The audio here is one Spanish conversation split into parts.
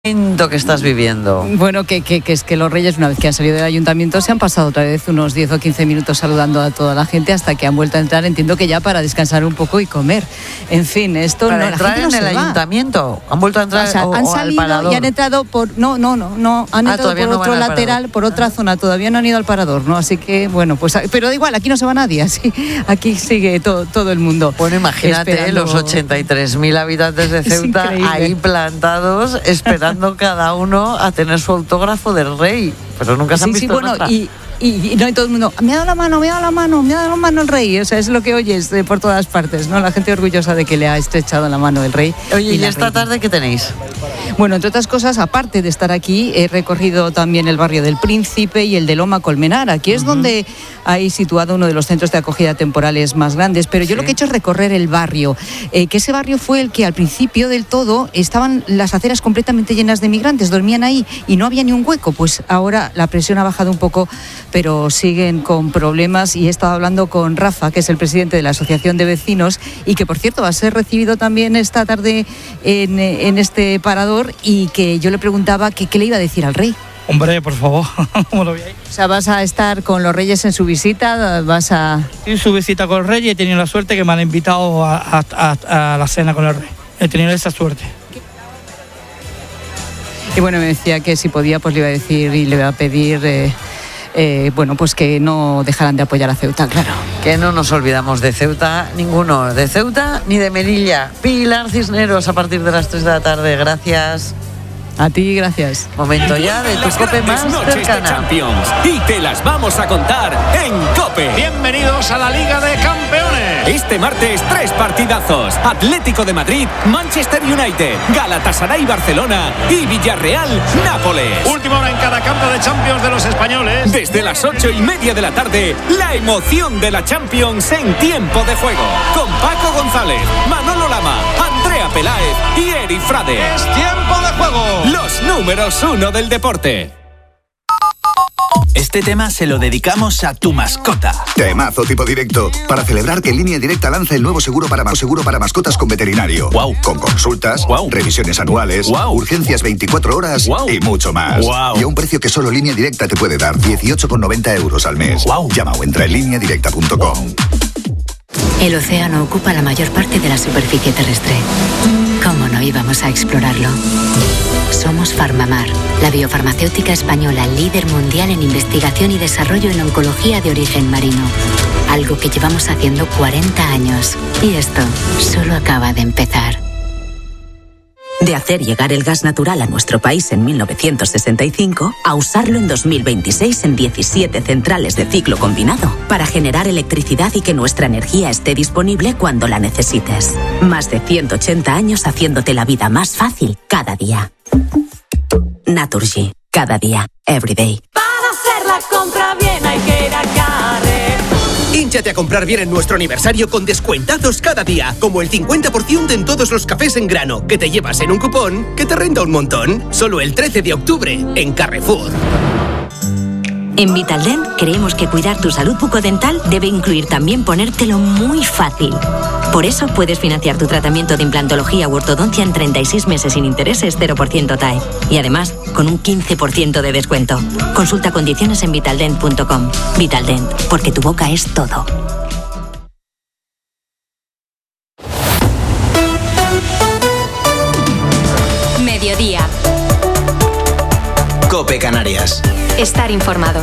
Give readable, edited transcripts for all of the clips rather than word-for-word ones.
que estás viviendo. Bueno, que es que los Reyes, una vez que han salido del ayuntamiento, se han pasado otra vez unos 10 o 15 minutos saludando a toda la gente hasta que han vuelto a entrar, entiendo que ya para descansar un poco y comer. En fin, esto para no, entrar la gente en no el se ayuntamiento. Han vuelto a entrar, o sea, han salido al parador. y han entrado por han entrado por otro lateral, por otra zona, todavía no han ido al parador, ¿no? Así que bueno, pues pero da igual, aquí no se va nadie, así aquí sigue todo el mundo. Bueno, imagínate esperando... los 83.000 habitantes de Ceuta ahí plantados, esperando cada uno a tener su autógrafo del rey, pero nunca se han visto en otra. Y no hay todo el mundo, me ha dado la mano el rey, o sea, es lo que oyes por todas partes, ¿no? La gente orgullosa de que le ha estrechado la mano el rey. Oye, ¿y esta tarde qué tenéis? Bueno, entre otras cosas, aparte de estar aquí, he recorrido también el barrio del Príncipe y el de Loma Colmenar. Aquí es donde hay situado uno de los centros de acogida temporales más grandes, pero yo lo que he hecho es recorrer el barrio, que ese barrio fue el que al principio del todo estaban las aceras completamente llenas de migrantes, dormían ahí y no había ni un hueco. Pues ahora la presión ha bajado un poco, pero siguen con problemas, y he estado hablando con Rafa, que es el presidente de la Asociación de Vecinos y que, por cierto, va a ser recibido también esta tarde en este parador, y que yo le preguntaba qué le iba a decir al rey. Hombre, por favor, ¿cómo lo veis? O sea, ¿vas a estar con los Reyes en su visita? En su visita con los Reyes he tenido la suerte que me han invitado a la cena con el rey. He tenido esa suerte. Y bueno, me decía que si podía, pues le iba a decir y le iba a pedir... bueno, pues que no dejaran de apoyar a Ceuta, claro. Que no nos olvidamos de Ceuta, ninguno, de Ceuta ni de Melilla. Pilar Cisneros, a partir de las 3 de la tarde, gracias. A ti, gracias. Momento ya de tu COPE más cercana. Champions, y te las vamos a contar en COPE. Bienvenidos a la Liga de Campeones. Este martes 3 partidazos: Atlético de Madrid, Manchester United, Galatasaray Barcelona y Villarreal Nápoles. Última hora en cada campo de Champions de los españoles. Desde las 8:30 de la tarde, la emoción de la Champions en tiempo de juego, con Paco González, Manolo Lama, Andrea Peláez y Eri Frade. Es tiempo de juego. Los números 1 del deporte. Este tema se lo dedicamos a tu mascota. Temazo tipo directo, para celebrar que Línea Directa lanza el nuevo seguro para mascotas con veterinario. Wow. Con consultas, revisiones anuales, urgencias 24 horas y mucho más. Y a un precio que solo Línea Directa te puede dar, 18,90 € al mes. Llama o entra en lineadirecta.com. El océano ocupa la mayor parte de la superficie terrestre. ¿Cómo no íbamos a explorarlo? Somos Farmamar, la biofarmacéutica española líder mundial en investigación y desarrollo en oncología de origen marino. Algo que llevamos haciendo 40 años. Y esto solo acaba de empezar. De hacer llegar el gas natural a nuestro país en 1965 a usarlo en 2026 en 17 centrales de ciclo combinado para generar electricidad y que nuestra energía esté disponible cuando la necesites. Más de 180 años haciéndote la vida más fácil cada día. Naturgy, cada día, every day. Para hacer la compra bien hay que ir a Carrer. Hínchate a comprar bien en nuestro aniversario con descuentados cada día, como el 50% en todos los cafés en grano, que te llevas en un cupón que te renta un montón. Solo el 13 de octubre, en Carrefour. En Vitaldent creemos que cuidar tu salud bucodental debe incluir también ponértelo muy fácil. Por eso puedes financiar tu tratamiento de implantología u ortodoncia en 36 meses sin intereses, 0% TAE. Y además, con un 15% de descuento. Consulta condiciones en vitaldent.com. Vitaldent, porque tu boca es todo. Mediodía. COPE Canarias. Estar informado.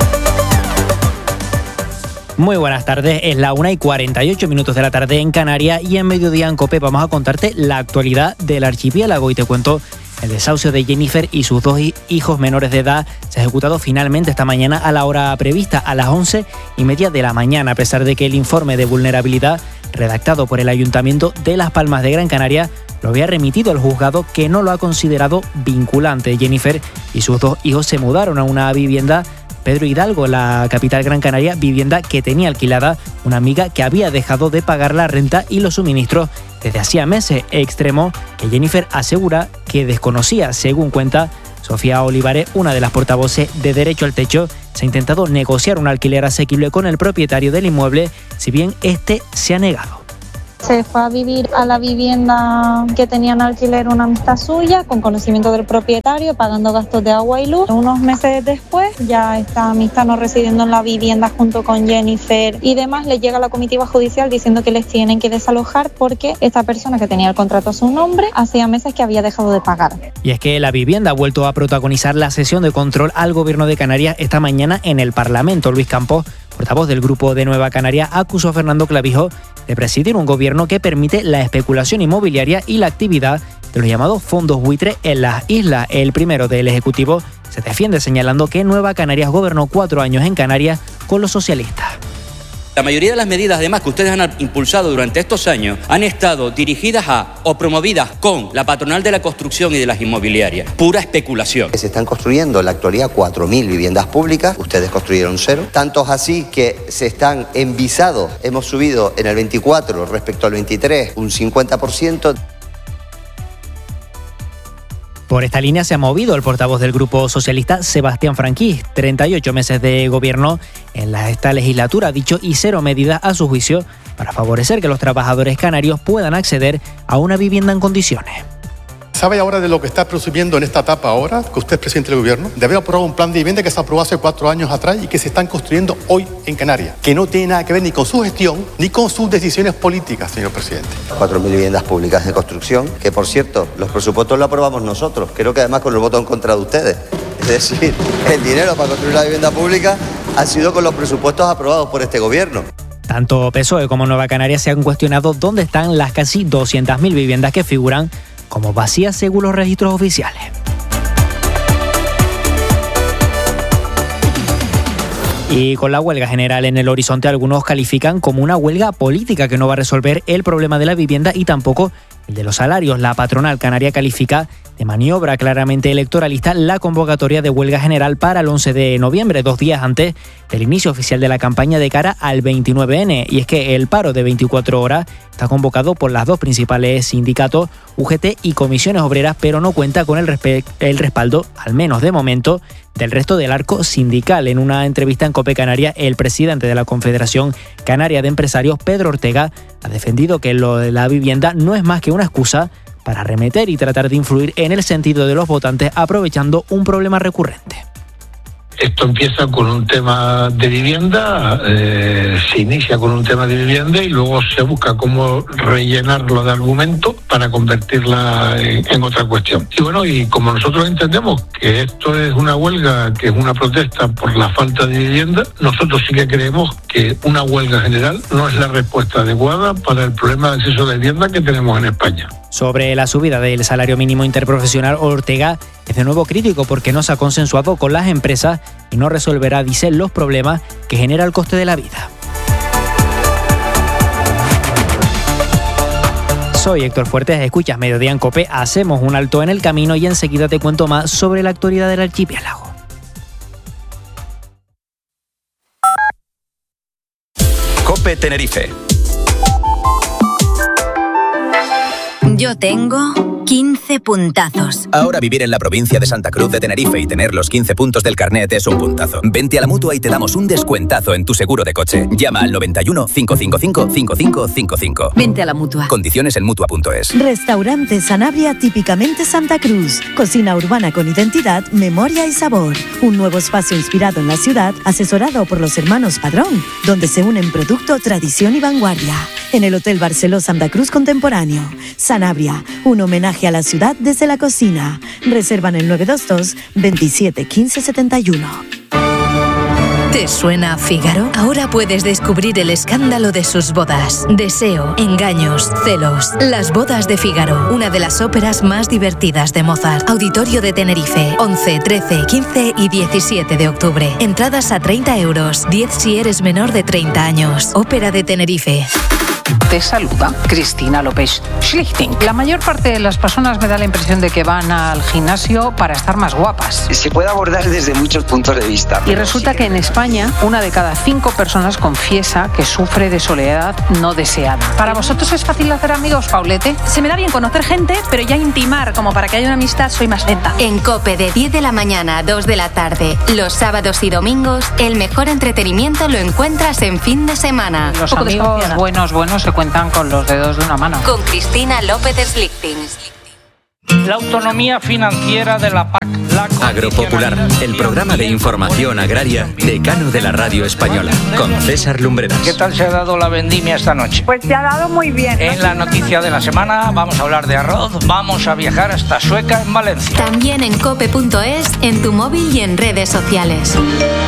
Muy buenas tardes, es la 1:48 de la tarde en Canarias, y en Mediodía en COPE vamos a contarte la actualidad del archipiélago, y te cuento el desahucio de Jennifer y sus 2 hijos menores de edad. Se ha ejecutado finalmente esta mañana a la hora prevista, a las 11:30 de la mañana, a pesar de que el informe de vulnerabilidad redactado por el Ayuntamiento de Las Palmas de Gran Canaria lo había remitido al juzgado, que no lo ha considerado vinculante. Jennifer y sus 2 hijos se mudaron a una vivienda Pedro Hidalgo, la capital Gran Canaria, vivienda que tenía alquilada una amiga que había dejado de pagar la renta y los suministros desde hacía meses. Extremo que Jennifer asegura que desconocía. Según cuenta Sofía Olivares, una de las portavoces de Derecho al Techo, se ha intentado negociar un alquiler asequible con el propietario del inmueble, si bien este se ha negado. Se fue a vivir a la vivienda que tenía en alquiler una amistad suya, con conocimiento del propietario, pagando gastos de agua y luz. Unos meses después, ya esta amistad no residiendo en la vivienda junto con Jennifer y demás, le llega la comitiva judicial diciendo que les tienen que desalojar porque esta persona que tenía el contrato a su nombre hacía meses que había dejado de pagar. Y es que la vivienda ha vuelto a protagonizar la sesión de control al Gobierno de Canarias esta mañana en el Parlamento. Luis Campos, portavoz del Grupo de Nueva Canaria, acusó a Fernando Clavijo de presidir un gobierno que permite la especulación inmobiliaria y la actividad de los llamados fondos buitre en las islas. El primero del Ejecutivo se defiende señalando que Nueva Canarias gobernó 4 años en Canarias con los socialistas. La mayoría de las medidas, además, que ustedes han impulsado durante estos años han estado dirigidas a o promovidas con la patronal de la construcción y de las inmobiliarias. Pura especulación. Se están construyendo en la actualidad 4.000 viviendas públicas, ustedes construyeron 0. Tantos así que se están en visado. Hemos subido en el 24 respecto al 23 un 50%. Por esta línea se ha movido el portavoz del Grupo Socialista, Sebastián Franquís. 38 meses de gobierno en esta legislatura, ha dicho, y 0 medidas a su juicio para favorecer que los trabajadores canarios puedan acceder a una vivienda en condiciones. ¿Sabe ahora de lo que está presumiendo en esta etapa ahora, que usted es presidente del gobierno? De haber aprobado un plan de vivienda que se aprobó hace 4 años atrás y que se están construyendo hoy en Canarias, que no tiene nada que ver ni con su gestión ni con sus decisiones políticas, señor presidente. 4.000 viviendas públicas de construcción, que por cierto, los presupuestos los aprobamos nosotros, creo que además con el voto en contra de ustedes. Es decir, el dinero para construir la vivienda pública ha sido con los presupuestos aprobados por este gobierno. Tanto PSOE como Nueva Canarias se han cuestionado dónde están las casi 200.000 viviendas que figuran como vacías según los registros oficiales. Y con la huelga general en el horizonte, algunos califican como una huelga política que no va a resolver el problema de la vivienda y tampoco el de los salarios. La patronal canaria califica de maniobra claramente electoralista la convocatoria de huelga general para el 11 de noviembre, 2 días antes del inicio oficial de la campaña de cara al 29N. Y es que el paro de 24 horas está convocado por las 2 principales sindicatos, UGT y Comisiones Obreras, pero no cuenta con el respaldo, al menos de momento, del resto del arco sindical. En una entrevista en COPE Canaria, el presidente de la Confederación Canaria de Empresarios, Pedro Ortega, ha defendido que lo de la vivienda no es más que una excusa para arremeter y tratar de influir en el sentido de los votantes, aprovechando un problema recurrente. Esto empieza con un tema de vivienda, se inicia con un tema de vivienda y luego se busca cómo rellenarlo de argumentos para convertirla en otra cuestión. Y bueno, y como nosotros entendemos que esto es una huelga, que es una protesta por la falta de vivienda, nosotros sí que creemos que una huelga general no es la respuesta adecuada para el problema de acceso a la vivienda que tenemos en España. Sobre la subida del salario mínimo interprofesional, Ortega es de nuevo crítico porque no se ha consensuado con las empresas y no resolverá, dice, los problemas que genera el coste de la vida. Soy Héctor Fuertes, escuchas Mediodía en COPE, hacemos un alto en el camino y enseguida te cuento más sobre la actualidad del archipiélago. COPE Tenerife. Yo tengo 15 puntazos. Ahora vivir en la provincia de Santa Cruz de Tenerife y tener los 15 puntos del carnet es un puntazo. Vente a la Mutua y te damos un descuentazo en tu seguro de coche. Llama al 91 555 5555. Vente a la Mutua. Condiciones en Mutua.es. Restaurante Sanabria típicamente Santa Cruz. Cocina urbana con identidad, memoria y sabor. Un nuevo espacio inspirado en la ciudad, asesorado por los hermanos Padrón, donde se unen producto, tradición y vanguardia. En el Hotel Barceló Santa Cruz Contemporáneo. Sanabria, un homenaje a la ciudad desde la cocina. Reservan el 922 27 15 71. ¿Te suena Fígaro? Ahora puedes descubrir el escándalo de sus bodas. Deseo, engaños, celos. Las bodas de Fígaro, una de las óperas más divertidas de Mozart. Auditorio de Tenerife, 11, 13, 15 y 17 de octubre. Entradas a 30 euros, 10 si eres menor de 30 años. Ópera de Tenerife. Te saluda Cristina López Schlichting. La mayor parte de las personas me da la impresión de que van al gimnasio para estar más guapas. Se puede abordar desde muchos puntos de vista. Y resulta que en España, 1 de cada 5 personas confiesa que sufre de soledad no deseada. ¿Para vosotros es fácil hacer amigos, Paulete? Se me da bien conocer gente, pero ya intimar, como para que haya una amistad, soy más lenta. En COPE de 10 de la mañana a 2 de la tarde, los sábados y domingos, el mejor entretenimiento lo encuentras en fin de semana. Los amigos buenos se cuentan cuentan con los dedos de una mano. Con Cristina López Slichting. La autonomía financiera de la PAC. Agropopular, el programa de información agraria decano de la radio española, con César Lumbreras. ¿Qué tal se ha dado la vendimia esta noche? Pues se ha dado muy bien. En la noticia de la semana vamos a hablar de arroz, vamos a viajar hasta Sueca, en Valencia. También en cope.es, en tu móvil y en redes sociales.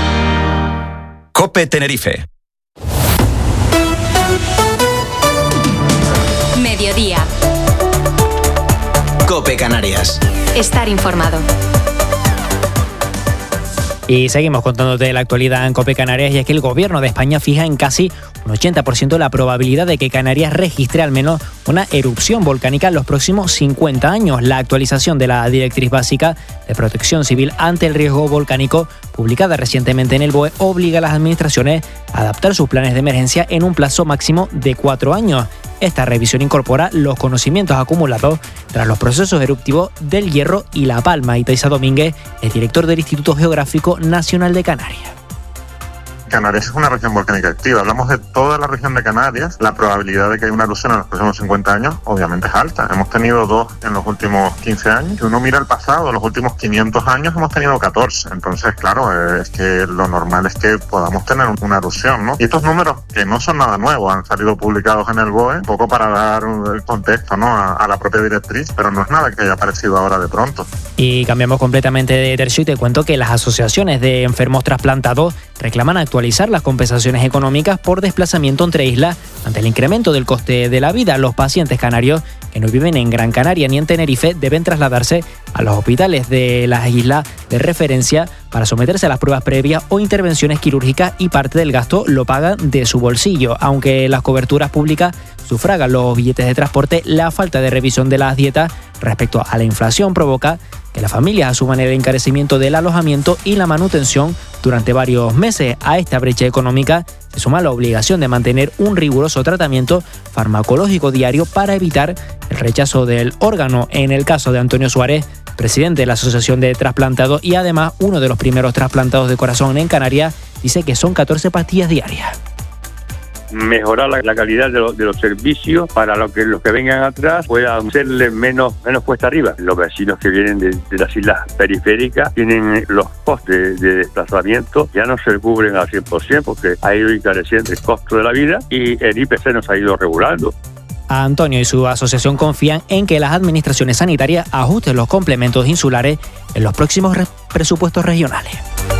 Cope Tenerife. Mediodía. Cope Canarias. Estar informado. Y seguimos contándote la actualidad en Cope Canarias, y es que el gobierno de España fija en casi un 80% la probabilidad de que Canarias registre al menos una erupción volcánica en los próximos 50 años. La actualización de la Directriz Básica de Protección Civil ante el Riesgo Volcánico, publicada recientemente en el BOE, obliga a las administraciones a adaptar sus planes de emergencia en un plazo máximo de 4 años. Esta revisión incorpora los conocimientos acumulados tras los procesos eruptivos del Hierro y La Palma. Itaiza Domínguez es director del Instituto Geográfico Nacional de Canarias. Canarias es una región volcánica activa. Hablamos de toda la región de Canarias. La probabilidad de que haya una erupción en los próximos 50 años obviamente es alta. Hemos tenido 2 en los últimos 15 años. Si uno mira el pasado, los últimos 500 años hemos tenido 14. Entonces, claro, es que lo normal es que podamos tener una erupción, ¿no? Y estos números, que no son nada nuevos, han salido publicados en el BOE, un poco para dar el contexto, ¿no?, a la propia directriz, pero no es nada que haya aparecido ahora de pronto. Y cambiamos completamente de tercio y te cuento que las asociaciones de enfermos trasplantados reclaman actualizar las compensaciones económicas por desplazamiento entre islas ante el incremento del coste de la vida. Los pacientes canarios que no viven en Gran Canaria ni en Tenerife deben trasladarse a los hospitales de las islas de referencia para someterse a las pruebas previas o intervenciones quirúrgicas, y parte del gasto lo pagan de su bolsillo. Aunque las coberturas públicas sufragan los billetes de transporte, la falta de revisión de las dietas respecto a la inflación provoca que las familias asuman el encarecimiento del alojamiento y la manutención durante varios meses. A esta brecha económica se suma la obligación de mantener un riguroso tratamiento farmacológico diario para evitar el rechazo del órgano. En el caso de Antonio Suárez, presidente de la Asociación de Trasplantados y además uno de los primeros trasplantados de corazón en Canarias, dice que son 14 pastillas diarias. Mejorar la calidad de los servicios para los que vengan atrás puedan serles menos cuesta arriba. Los vecinos que vienen de las islas periféricas tienen los costes de desplazamiento, ya no se cubren al 100% porque ha ido encareciendo el costo de la vida y el IPC nos ha ido regulando. Antonio y su asociación confían en que las administraciones sanitarias ajusten los complementos insulares en los próximos presupuestos regionales.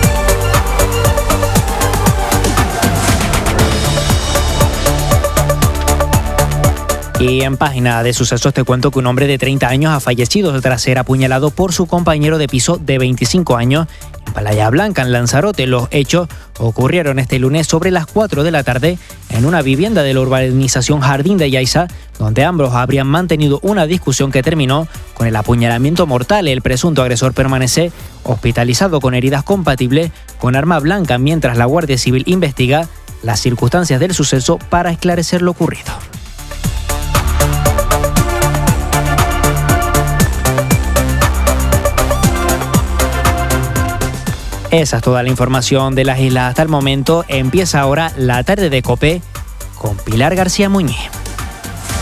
Y en página de sucesos te cuento que un hombre de 30 años ha fallecido tras ser apuñalado por su compañero de piso de 25 años en Playa Blanca, en Lanzarote. Los hechos ocurrieron este lunes sobre las 4 de la tarde en una vivienda de la urbanización Jardín de Yaiza, donde ambos habrían mantenido una discusión que terminó con el apuñalamiento mortal. El presunto agresor permanece hospitalizado con heridas compatibles con arma blanca, mientras la Guardia Civil investiga las circunstancias del suceso para esclarecer lo ocurrido. Esa es toda la información de las islas hasta el momento. Empieza ahora la tarde de COPE con Pilar García Muñiz.